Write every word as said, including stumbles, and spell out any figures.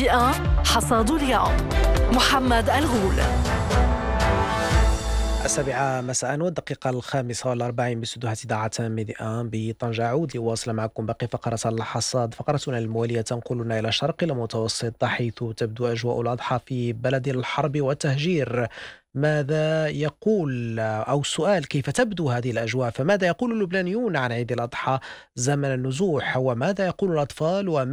ميديا حصاد اليوم. محمد الغول. السابعة مساء والدقيقة الخامسة والأربعين باستديوهات إذاعة ميديا بطنجة. عود لواصل معكم باقي فقرة الحصاد، فقرتنا الموالية تنقلنا إلى الشرق المتوسط، حيث تبدو أجواء الأضحى في بلد الحرب والتهجير. ماذا يقول أو السؤال كيف تبدو هذه الأجواء؟ فماذا يقول اللبنانيون عن عيد الأضحى زمن النزوح؟ وماذا يقول الأطفال؟